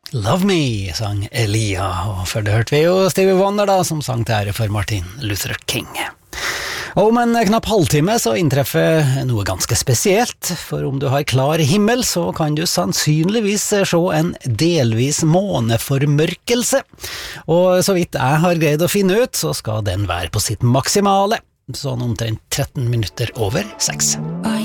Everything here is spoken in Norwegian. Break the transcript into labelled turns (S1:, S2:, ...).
S1: Love Me, sang Elia, og før det hørte vi jo Stevie Wonder da, som sang til ære for Martin Luther King. Og om en knapp halvtime så inntreffer noe ganske spesielt, for om du har klar himmel så kan du sannsynligvis se en delvis måneformørkelse. Og så vidt jeg har greid å finne ut, så skal den være på sitt maksimale, sånn omtrent 13 minutter over 6.